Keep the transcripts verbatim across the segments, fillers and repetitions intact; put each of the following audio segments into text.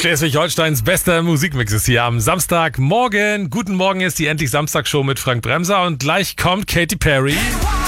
Schleswig-Holsteins bester Musikmix ist hier am Samstagmorgen. Guten Morgen ist die Endlich Samstagsshow mit Frank Bremser und gleich kommt Katy Perry.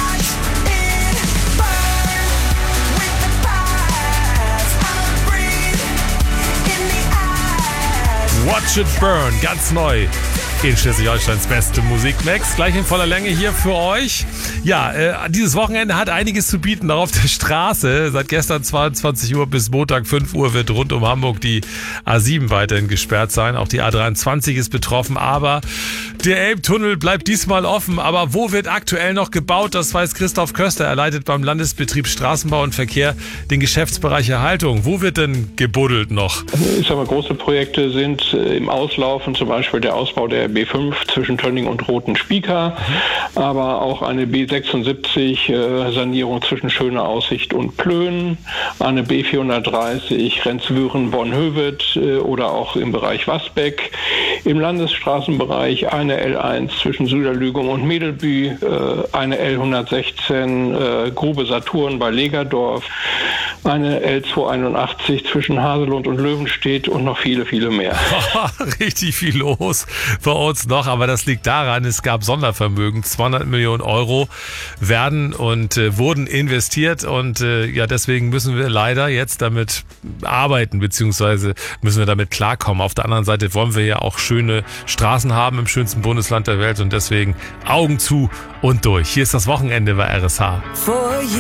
Watch It Burn, ganz neu in Schleswig-Holsteins beste Musikmix. Gleich in voller Länge hier für euch. Ja, äh, dieses Wochenende hat einiges zu bieten, auch auf der Straße. Seit gestern zweiundzwanzig Uhr bis Montag fünf Uhr wird rund um Hamburg die A sieben weiterhin gesperrt sein. Auch die A dreiundzwanzig ist betroffen, aber der Elbtunnel bleibt diesmal offen. Aber wo wird aktuell noch gebaut? Das weiß Christoph Köster. Er leitet beim Landesbetrieb Straßenbau und Verkehr den Geschäftsbereich Erhaltung. Wo wird denn gebuddelt noch? Ich sag mal, große Projekte sind im Auslaufen, zum Beispiel der Ausbau der B fünf zwischen Tönning und Roten Spieker, aber auch eine B sechsundsiebzig äh, Sanierung zwischen Schöne Aussicht und Plön, eine B vierhundertdreißig Renzwüren-Bonhöved äh, oder auch im Bereich Wasbeck, im Landesstraßenbereich eine L eins zwischen Süderlügum und Medelbü, äh, eine L hundertsechzehn äh, Grube Saturn bei Legerdorf, eine L zweihunderteinundachtzig zwischen Haselund und Löwenstedt und noch viele, viele mehr. Richtig viel los bei uns noch, aber das liegt daran, es gab Sondervermögen, zweihundert Millionen Euro werden und äh, wurden investiert und äh, ja, deswegen müssen wir leider jetzt damit arbeiten, beziehungsweise müssen wir damit klarkommen. Auf der anderen Seite wollen wir ja auch schöne Straßen haben im schönsten Bundesland der Welt und deswegen Augen zu und durch. Hier ist das Wochenende bei R S H.